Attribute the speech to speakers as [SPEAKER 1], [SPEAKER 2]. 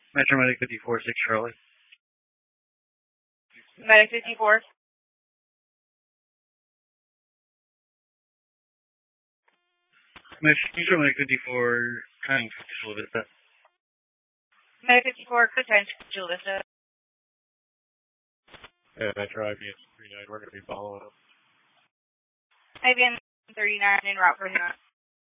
[SPEAKER 1] Metro Medic 54, 6 Charlie.
[SPEAKER 2] Medic 54.
[SPEAKER 1] Metro Medic 54, trying to Chula Vista.
[SPEAKER 2] Medic 54, good time, Chula Vista.
[SPEAKER 3] Yeah, Metro IBM 39, we're going to be following up.
[SPEAKER 2] IBM 39 en route for him.